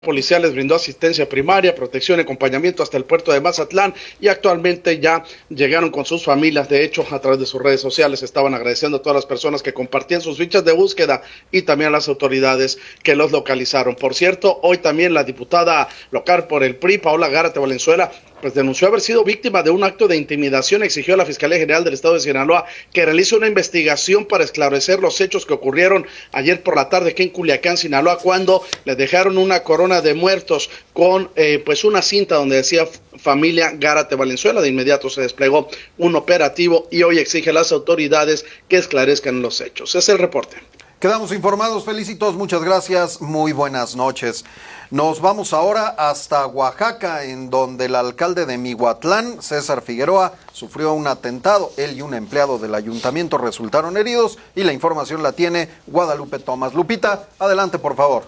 policial les brindó asistencia primaria, protección y acompañamiento hasta el puerto de Mazatlán y actualmente ya llegaron con sus familias. De hecho, a través de sus redes sociales estaban agradeciendo a todas las personas que compartían sus fichas de búsqueda y también a las autoridades que los localizaron. Por cierto, hoy también la diputada local por el PRI, Paola Gárate Valenzuela, pues denunció haber sido víctima de un acto de intimidación. Exigió a la Fiscalía General del Estado de Sinaloa que realice una investigación para esclarecer los hechos que ocurrieron ayer por la tarde aquí en Culiacán, Sinaloa, cuando les dejaron una corona de muertos con pues una cinta donde decía familia Gárate Valenzuela. De inmediato se desplegó un operativo y hoy exige a las autoridades que esclarezcan los hechos. Es el reporte. Quedamos informados, Felicitos, muchas gracias, muy buenas noches. Nos vamos ahora hasta Oaxaca, en donde el alcalde de Mihuatlán, César Figueroa, sufrió un atentado. Él y un empleado del ayuntamiento resultaron heridos y la información la tiene Guadalupe Tomás. Lupita, adelante, por favor.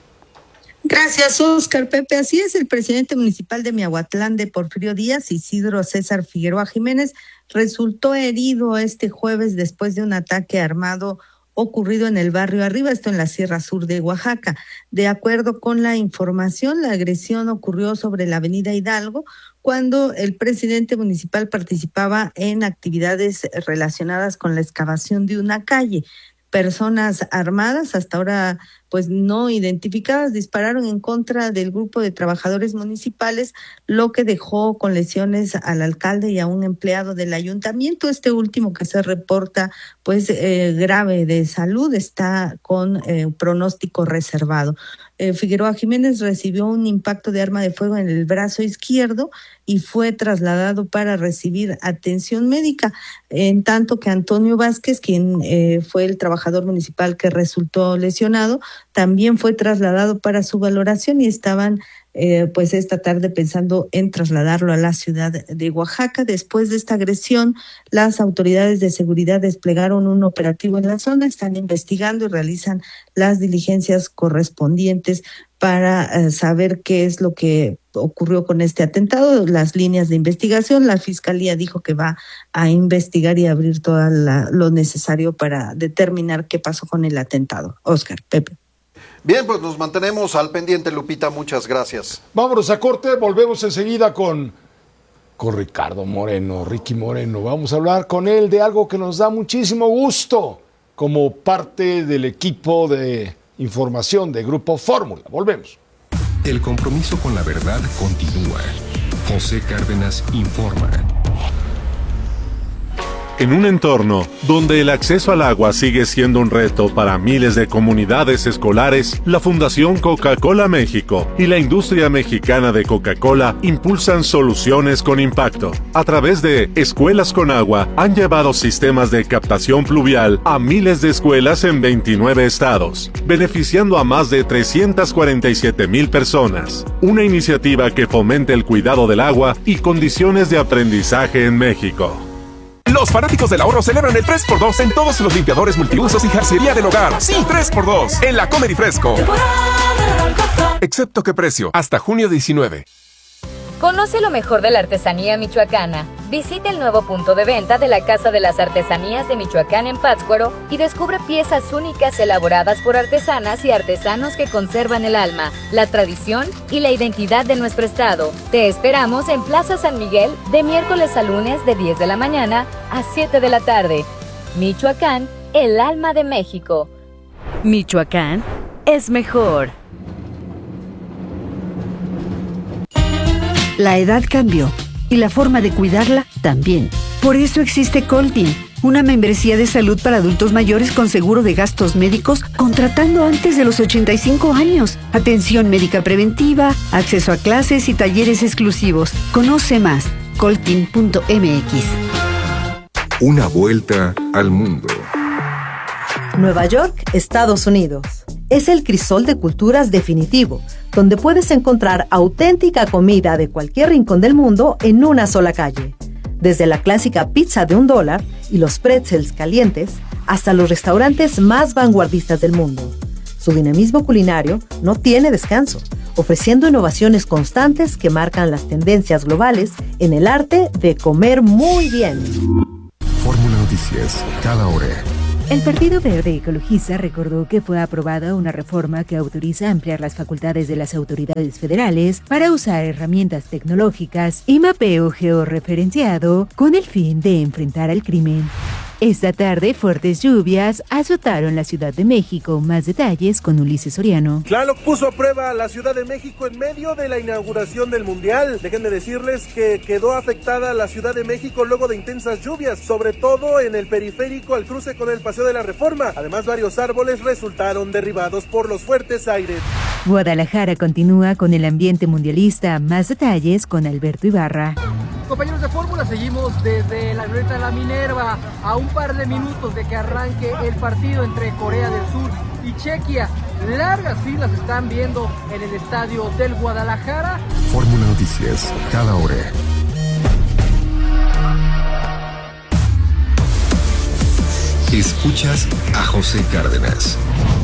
Gracias, Oscar. Pepe, así es, el presidente municipal de Miahuatlán de Porfirio Díaz, Isidro César Figueroa Jiménez, resultó herido este jueves después de un ataque armado ocurrido en el barrio Arriba, esto en la Sierra Sur de Oaxaca. De acuerdo con la información, la agresión ocurrió sobre la avenida Hidalgo, cuando el presidente municipal participaba en actividades relacionadas con la excavación de una calle. Personas armadas, hasta ahora pues no identificadas, dispararon en contra del grupo de trabajadores municipales, lo que dejó con lesiones al alcalde y a un empleado del ayuntamiento. Este último, que se reporta pues grave de salud, está con pronóstico reservado. Figueroa Jiménez recibió un impacto de arma de fuego en el brazo izquierdo y fue trasladado para recibir atención médica, en tanto que Antonio Vázquez, quien fue el trabajador municipal que resultó lesionado, también fue trasladado para su valoración y estaban pues esta tarde pensando en trasladarlo a la ciudad de Oaxaca. Después de esta agresión, las autoridades de seguridad desplegaron un operativo en la zona, están investigando y realizan las diligencias correspondientes para saber qué es lo que ocurrió con este atentado, las líneas de investigación. La Fiscalía dijo que va a investigar y abrir todo lo necesario para determinar qué pasó con el atentado. Oscar, Pepe. Bien, pues nos mantenemos al pendiente, Lupita, muchas gracias. Vámonos a corte, volvemos enseguida con Ricardo Moreno, Ricky Moreno. Vamos a hablar con él de algo que nos da muchísimo gusto como parte del equipo de información de Grupo Fórmula. Volvemos. El compromiso con la verdad continúa. José Cárdenas informa. En un entorno donde el acceso al agua sigue siendo un reto para miles de comunidades escolares, la Fundación Coca-Cola México y la industria mexicana de Coca-Cola impulsan soluciones con impacto. A través de Escuelas con Agua, han llevado sistemas de captación pluvial a miles de escuelas en 29 estados, beneficiando a más de 347,000 personas. Una iniciativa que fomenta el cuidado del agua y condiciones de aprendizaje en México. Los fanáticos del ahorro celebran el 3x2 en todos los limpiadores multiusos y jarcería del hogar. Sí, 3x2 en la Comer y Fresco. Excepto qué precio, hasta junio 19. Conoce lo mejor de la artesanía michoacana. Visita el nuevo punto de venta de la Casa de las Artesanías de Michoacán en Pátzcuaro y descubre piezas únicas elaboradas por artesanas y artesanos que conservan el alma, la tradición y la identidad de nuestro estado. Te esperamos en Plaza San Miguel de miércoles a lunes de 10 de la mañana a 7 de la tarde. Michoacán, el alma de México. Michoacán es mejor. La edad cambió y la forma de cuidarla también. Por eso existe Coltin, una membresía de salud para adultos mayores con seguro de gastos médicos contratando antes de los 85 años. Atención médica preventiva, acceso a clases y talleres exclusivos. Conoce más, coltin.mx. Una vuelta al mundo. Nueva York, Estados Unidos. Es el crisol de culturas definitivo, donde puedes encontrar auténtica comida de cualquier rincón del mundo en una sola calle. Desde la clásica pizza de $1 y los pretzels calientes, hasta los restaurantes más vanguardistas del mundo. Su dinamismo culinario no tiene descanso, ofreciendo innovaciones constantes que marcan las tendencias globales en el arte de comer muy bien. Fórmula Noticias, cada hora. El Partido Verde Ecologista recordó que fue aprobada una reforma que autoriza ampliar las facultades de las autoridades federales para usar herramientas tecnológicas y mapeo georreferenciado con el fin de enfrentar al crimen. Esta tarde, fuertes lluvias azotaron la Ciudad de México. Más detalles con Ulises Soriano. Tlaloc puso a prueba a la Ciudad de México en medio de la inauguración del Mundial. Déjenme decirles que quedó afectada la Ciudad de México luego de intensas lluvias, sobre todo en el periférico al cruce con el Paseo de la Reforma. Además, varios árboles resultaron derribados por los fuertes aires. Guadalajara continúa con el ambiente mundialista. Más detalles con Alberto Ibarra. Compañeros de Fórmula, seguimos desde la glorieta de la Minerva a un par de minutos de que arranque el partido entre Corea del Sur y Chequia. Largas filas se están viendo en el estadio del Guadalajara. Fórmula Noticias, cada hora. Escuchas a José Cárdenas.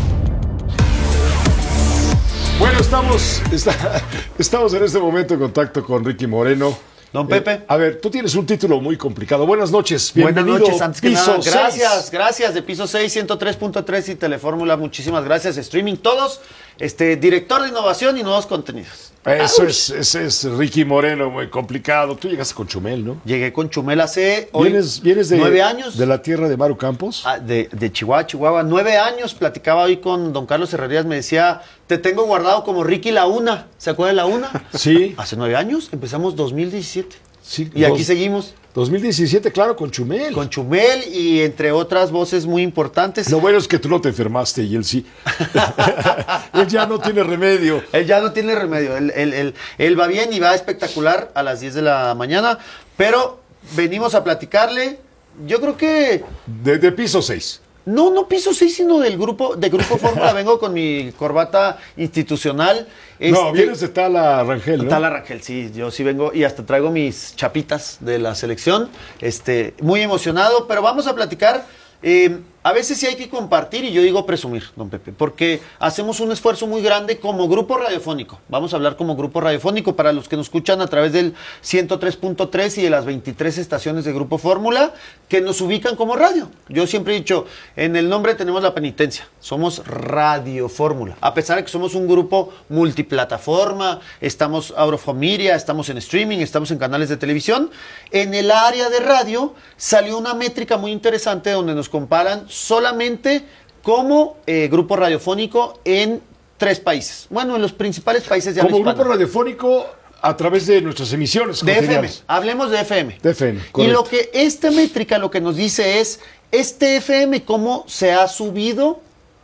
Bueno, estamos en este momento en contacto con Ricky Moreno. Don Pepe. A ver, tú tienes un título muy complicado. Buenas noches, bienvenido. Buenas noches, antes que nada, Piso 6. gracias de Piso 6, 103.3 y Telefórmula, muchísimas gracias, streaming todos, director de innovación y nuevos contenidos. Ese es Ricky Moreno, muy complicado. Tú llegaste con Chumel, ¿no? Llegué con Chumel hace ¿Vienes de 9 años. ¿De la tierra de Maru Campos? De Chihuahua, 9 años, platicaba hoy con don Carlos Herrerías, me decía, te tengo guardado como Ricky La Una, ¿se acuerda de La Una? Sí. Hace 9 años, empezamos 2017. Sí, y aquí seguimos. 2017, claro, con Chumel. Con Chumel y entre otras voces muy importantes. Lo bueno es que tú no te enfermaste y él sí. Él ya no tiene remedio. Él ya no tiene remedio. Él va bien y va espectacular a las 10 de la mañana. Pero venimos a platicarle, yo creo que... De Piso 6. No Piso 6, sino de Grupo Fórmula. Vengo con mi corbata institucional. No, vienes de Tala Rangel, ¿no? Tala Rangel, sí, yo sí vengo y hasta traigo mis chapitas de la selección. Muy emocionado, pero vamos a platicar. A veces sí hay que compartir y yo digo presumir, don Pepe, porque hacemos un esfuerzo muy grande como grupo radiofónico. Vamos a hablar como grupo radiofónico para los que nos escuchan a través del 103.3 y de las 23 estaciones de Grupo Fórmula que nos ubican como radio. Yo siempre he dicho, en el nombre tenemos la penitencia, somos Radio Fórmula. A pesar de que somos un grupo multiplataforma, estamos out of familia, estamos en streaming, estamos en canales de televisión, en el área de radio salió una métrica muy interesante donde nos comparan solamente como grupo radiofónico en 3 países. Bueno, en los principales países de habla hispana. Como grupo radiofónico a través de nuestras emisiones. De FM, hablemos de FM. De FM, correcto. Y lo que esta métrica lo que nos dice es, FM cómo se ha subido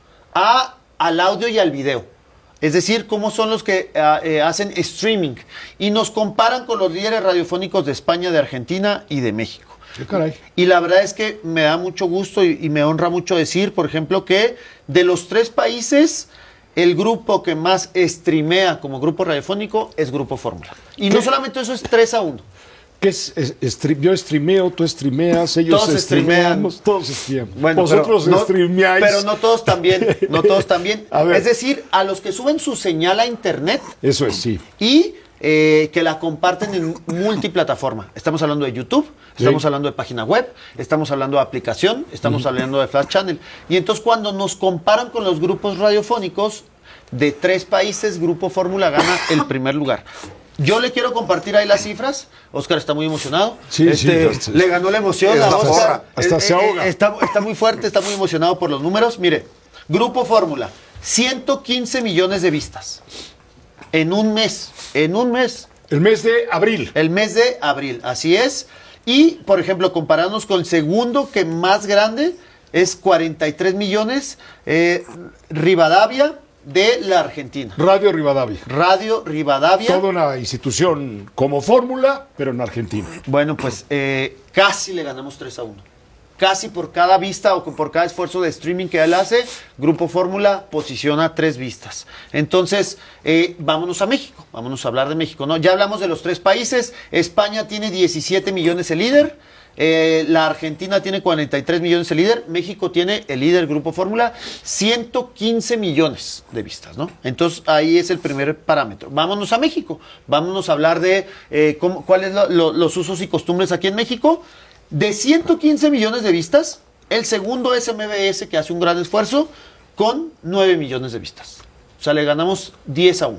al audio y al video. Es decir, cómo son los que hacen streaming. Y nos comparan con los líderes radiofónicos de España, de Argentina y de México. ¿Qué caray? Y la verdad es que me da mucho gusto y me honra mucho decir, por ejemplo, que de los 3 países, el grupo que más streamea como grupo radiofónico es Grupo Fórmula. Y no solamente eso, es 3-1. ¿Qué es yo streameo, tú streameas, ellos todos streameamos, todos streameamos. Bueno, vosotros streameáis. Pero no todos también, Es decir, a los que suben su señal a internet. Eso es, sí. Y que la comparten en multiplataforma. Estamos hablando de YouTube, estamos hablando de página web, estamos hablando de aplicación, estamos hablando de Flash Channel. Y entonces cuando nos comparan con los grupos radiofónicos de 3 países, Grupo Fórmula gana el primer lugar. Yo le quiero compartir ahí las cifras. Oscar está muy emocionado. Sí, le ganó la emoción a Oscar. Hasta se ahoga. Está muy fuerte, está muy emocionado por los números. Mire, Grupo Fórmula, 115 millones de vistas. En un mes. El mes de abril. Así es. Y, por ejemplo, compararnos con el segundo que más grande es 43 millones, Rivadavia de la Argentina. Radio Rivadavia. Toda una institución como Fórmula, pero en Argentina. Bueno, pues casi le ganamos 3-1. Casi por cada vista o por cada esfuerzo de streaming que él hace, Grupo Fórmula posiciona 3 vistas. Entonces, vámonos a México, vámonos a hablar de México, ¿no? Ya hablamos de los 3 países. España tiene 17 millones el líder, la Argentina tiene 43 millones el líder, México tiene el líder Grupo Fórmula, 115 millones de vistas, ¿no? Entonces, ahí es el primer parámetro. Vámonos a México, vámonos a hablar de cuáles los usos y costumbres aquí en México. De 115 millones de vistas, El segundo es MBS, que hace un gran esfuerzo, con 9 millones de vistas. O sea, le ganamos 10-1.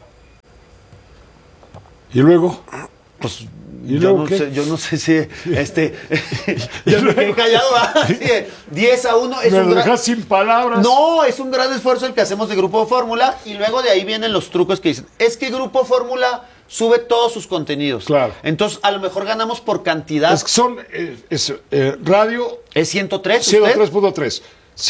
¿Y luego? Pues ¿Y yo, luego no qué? sé, yo no sé si yo me quedé callado, ¿verdad? Sí, 10-1 es Me un lo gran... dejas sin palabras. No, es un gran esfuerzo el que hacemos de Grupo Fórmula, y luego de ahí vienen los trucos que dicen, es que Grupo Fórmula sube todos sus contenidos. Claro. Entonces, a lo mejor ganamos por cantidad. Es que son radio Es 103, ¿usted? 103.3,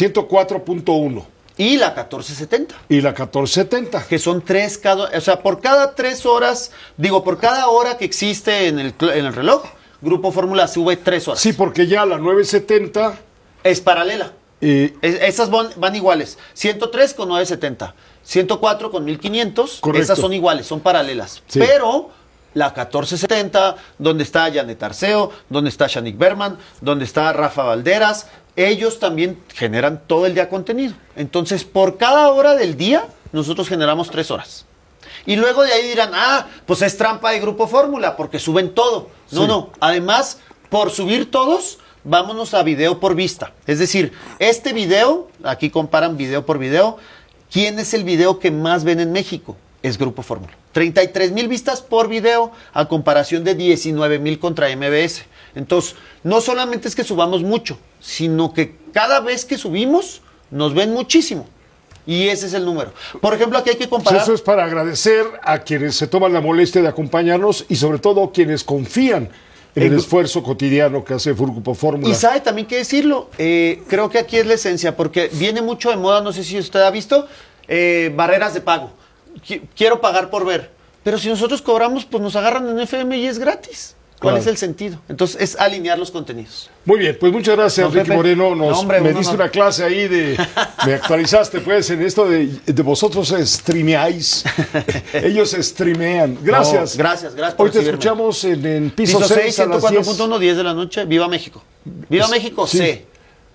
104.1 Y la 1470. y la 1470. Que son 3 cada... O sea, por cada 3 horas, por cada hora que existe en el reloj, Grupo Fórmula sube 3 horas. Sí, porque ya la 970... Es paralela. Esas van iguales. 103 con 970. 104 con 1500. Correcto. Esas son iguales, son paralelas. Sí. Pero la 1470, donde está Janet Arceo, donde está Shanik Berman, donde está Rafa Valderas, ellos también generan todo el día contenido. Entonces, por cada hora del día, nosotros generamos 3 horas. Y luego de ahí dirán, pues es trampa de Grupo Fórmula, porque suben todo. No, Sí. no. Además, por subir todos, vámonos a video por vista. Es decir, este video, aquí comparan video por video, ¿quién es el video que más ven en México? Es Grupo Fórmula. 33,000 vistas por video a comparación de 19,000 contra MBS. Entonces, no solamente es que subamos mucho, sino que cada vez que subimos, nos ven muchísimo. Y ese es el número. Por ejemplo, aquí hay que comparar... Pues eso es para agradecer a quienes se toman la molestia de acompañarnos y sobre todo quienes confían en el esfuerzo cotidiano que hace Grupo Fórmula. Y sabe también qué decirlo, creo que aquí es la esencia, porque viene mucho de moda, no sé si usted ha visto, barreras de pago. Quiero pagar por ver. Pero si nosotros cobramos, pues nos agarran en FM y es gratis. ¿Cuál Claro. es el sentido? Entonces es alinear los contenidos. Muy bien, pues muchas gracias, No, Ricky Pepe. Moreno. No, hombre, me uno diste no. una clase ahí me actualizaste pues en esto de vosotros streameáis. Ellos streamean. Gracias. No, gracias por Hoy te recibirme. escuchamos en Piso Piso 6 6, a las 10. 104.1, 10 de la noche. Viva México. Viva México, sí. C.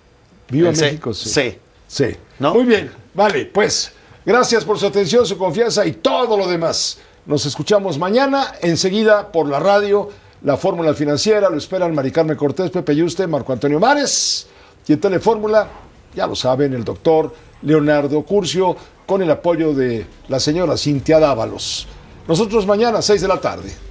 Viva El C. México, sí. C. Sí. ¿No? Muy bien, vale, pues gracias por su atención, su confianza y todo lo demás. Nos escuchamos mañana, enseguida por la radio, la Fórmula Financiera, lo esperan Mari Carmen Cortés, Pepe Yuste, Marco Antonio Mares, y en Telefórmula, ya lo saben, el doctor Leonardo Curcio, con el apoyo de la señora Cintia Dávalos. Nosotros mañana, 6 de la tarde.